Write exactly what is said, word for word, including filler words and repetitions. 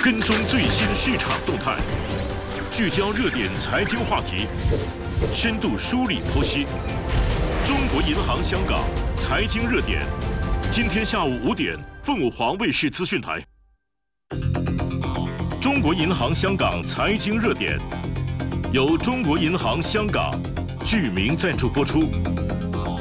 跟踪最新市场动态，聚焦热点财经话题，深度梳理剖析。中国银行香港财经热点，今天下午五点，凤凰卫视资讯台。中国银行香港财经热点，由中国银行香港剧名赞助播出。